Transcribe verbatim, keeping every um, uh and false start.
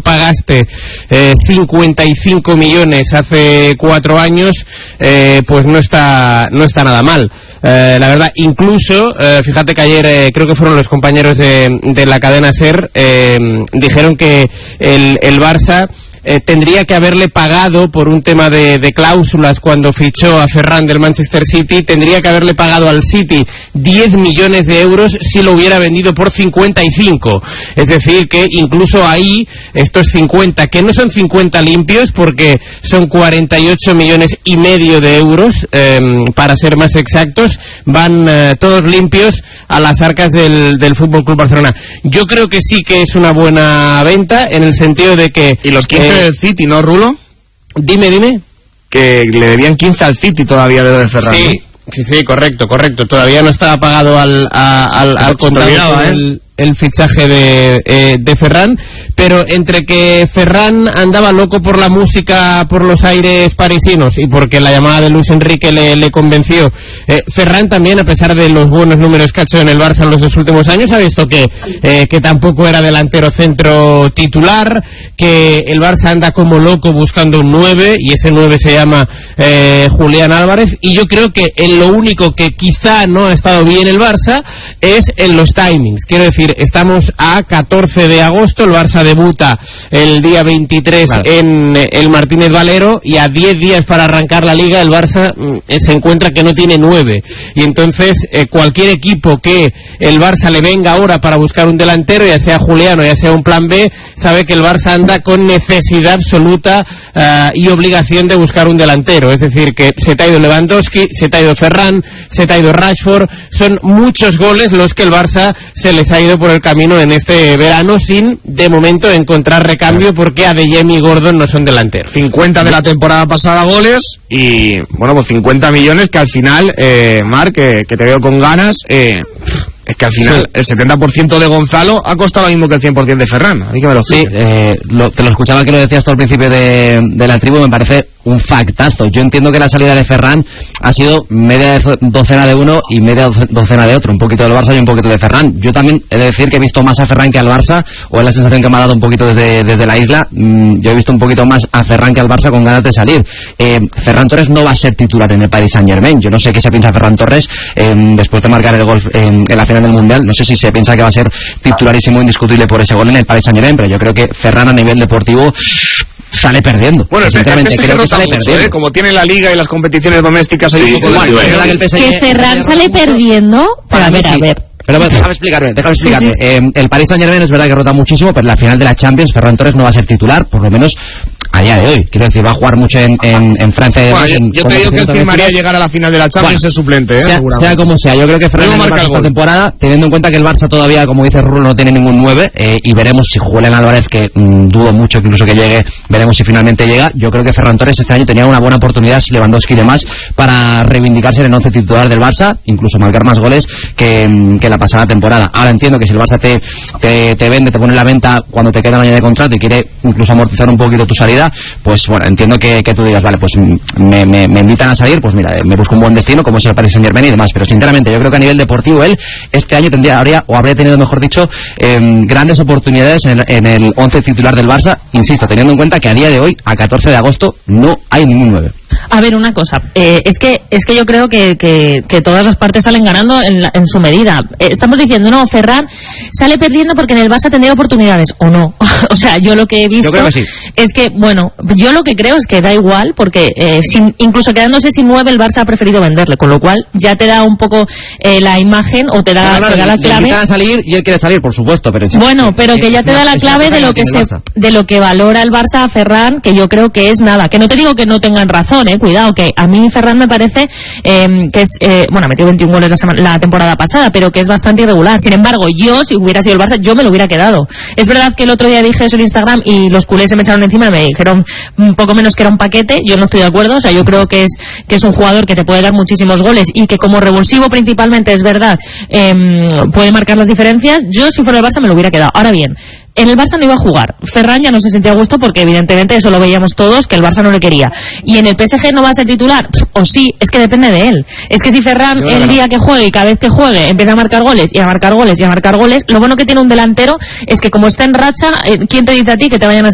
pagaste eh, cincuenta y cinco millones hace cuatro años, eh, pues no está no está nada mal. Eh, la verdad, incluso, eh, fíjate que ayer eh, creo que fueron los compañeros de, de la cadena SER, eh, dijeron que el, el Barça Eh, tendría que haberle pagado por un tema de, de cláusulas cuando fichó a Ferran del Manchester City, tendría que haberle pagado al City diez millones de euros si lo hubiera vendido por cincuenta y cinco. Es decir, que incluso ahí estos cincuenta, que no son cincuenta limpios porque son cuarenta y ocho millones y medio de euros, eh, para ser más exactos, van eh, todos limpios a las arcas del, del F C Barcelona. Yo creo que sí que es una buena venta en el sentido de que... ¿Y los quince del City, no, Rulo? Dime, dime. Que le debían quince al City todavía de lo de Ferran. Sí, ¿no? sí, sí, correcto, correcto. Todavía no estaba pagado al, a, al, al contado ¿eh? el, el fichaje de, eh, de Ferran, pero entre que Ferran andaba loco por la música, por los aires parisinos, y porque la llamada de Luis Enrique le, le convenció, eh, Ferran también, a pesar de los buenos números que ha hecho en el Barça en los dos últimos años, ha visto que, eh, que tampoco era delantero centro titular, que el Barça anda como loco buscando un nueve, y ese nueve se llama eh, Julián Álvarez, y yo creo que en lo único que quizá no ha estado bien el Barça es en los timings. Quiero decir, estamos a catorce de agosto, el Barça debuta el día veintitrés claro. en el Martínez Valero, y a diez días para arrancar la Liga el Barça eh, se encuentra que no tiene nueve, y entonces eh, cualquier equipo que el Barça le venga ahora para buscar un delantero, ya sea Julián o ya sea un plan B, sabe que el Barça anda con necesidad absoluta uh, y obligación de buscar un delantero. Es decir, que se te ha ido Lewandowski, se te ha ido Ferran, se te ha ido Rashford, son muchos goles los que el Barça se les ha ido por el camino en este verano, sin de momento encontrar recambio, porque Adeyemi y Gordon no son delanteros. cincuenta de la temporada pasada goles, y bueno, pues cincuenta millones que al final, eh, Marc, que, que te veo con ganas, eh, es que al final sí. El setenta por ciento de Gonzalo ha costado lo mismo que el cien por ciento de Ferran. Así que me lo sí, eh, lo, te lo escuchaba que lo decías tú al principio de, de la tribu, me parece un factazo. Yo entiendo que la salida de Ferran ha sido media docena de uno y media docena de otro, un poquito del Barça y un poquito de Ferran. Yo también he de decir que he visto más a Ferran que al Barça, o es la sensación que me ha dado un poquito desde, desde la isla. Mm, yo he visto un poquito más a Ferran que al Barça con ganas de salir. Eh, Ferran Torres no va a ser titular en el Paris Saint-Germain. Yo no sé qué se piensa Ferran Torres eh, después de marcar el gol en, en la final del Mundial. No sé si se piensa que va a ser titularísimo indiscutible por ese gol en el Paris Saint-Germain, pero yo creo que Ferran a nivel deportivo sale perdiendo. Bueno, sinceramente creo que sale mucho, perdiendo. ¿eh? Como tiene la Liga y las competiciones domésticas hay sí, un poco igual, de igual, igual. Que Ferran sale perdiendo. Para ver, a ver. Pero bueno, déjame explicarme, déjame explicarme. Sí, sí. Eh, el Paris Saint-Germain es verdad que rota muchísimo, pero en la final de la Champions Ferran Torres no va a ser titular, por lo menos a día de hoy. Quiero decir, va a jugar mucho en, en, en Francia. Bueno, además, yo, en, yo te digo que él firmaría llegar a la final de la Champions bueno, es suplente, ¿eh? Sea, sea como sea, yo creo que Ferran marca esta temporada, teniendo en cuenta que el Barça todavía, como dice Rulo, no tiene ningún nueve, eh, y veremos si Julián Álvarez, que mmm, dudo mucho que incluso que llegue, veremos si finalmente llega. Yo creo que Ferran Torres este año tenía una buena oportunidad, si Lewandowski y demás, para reivindicarse en el once titular del Barça, incluso marcar más goles que, que la pasada temporada. Ahora entiendo que si el Barça te, te, te vende, te pone la venta cuando te queda un año de contrato y quiere incluso amortizar un poquito tu salida, pues bueno, entiendo que, que tú digas, vale, pues me, me, me invitan a salir, pues mira, me busco un buen destino como es el Paris Saint-Germain y demás, pero sinceramente yo creo que a nivel deportivo él este año tendría, habría, o habría tenido, mejor dicho, eh, grandes oportunidades en el, en el once titular del Barça, insisto, teniendo en cuenta que a día de hoy, a catorce de agosto, no hay ningún nueve. A ver, una cosa, eh, es que es que yo creo que, que, que todas las partes salen ganando en, la, en su medida. Eh, estamos diciendo, no, Ferran sale perdiendo porque en el Barça tendría oportunidades, o no. O sea, yo lo que he visto yo creo que sí. es que, bueno, yo lo que creo es que da igual, porque eh, sin, incluso quedándose sin nueve, el Barça ha preferido venderle, con lo cual ya te da un poco eh, la imagen, o te da, no, no, te da la clave. Le invitan a salir y él quiere salir, por supuesto, pero... Bueno, pero que ya te da la clave de lo que se, de lo que valora el Barça a Ferran, que yo creo que es nada. Que no te digo que no tengan razón, eh, cuidado, que a mí Ferran me parece eh, que es, eh, bueno, ha metido veintiún goles la, semana, la temporada pasada, pero que es bastante irregular. Sin embargo, yo, si hubiera sido el Barça, yo me lo hubiera quedado. Es verdad que el otro día dije eso en Instagram y los culés se me echaron encima y me dijeron un poco menos que era un paquete. Yo no estoy de acuerdo, o sea, yo creo que es que es un jugador que te puede dar muchísimos goles y que como revulsivo principalmente, es verdad, eh, puede marcar las diferencias. Yo, si fuera el Barça, me lo hubiera quedado. Ahora bien, en el Barça no iba a jugar. Ferran ya no se sentía a gusto porque evidentemente eso lo veíamos todos, que el Barça no le quería. Y en el P S G no va a ser titular, o sí, es que depende de él. Es que si Ferran el no. día que juegue y cada vez que juegue empieza a marcar goles y a marcar goles y a marcar goles, lo bueno que tiene un delantero es que como está en racha, ¿quién te dice a ti que te vayan a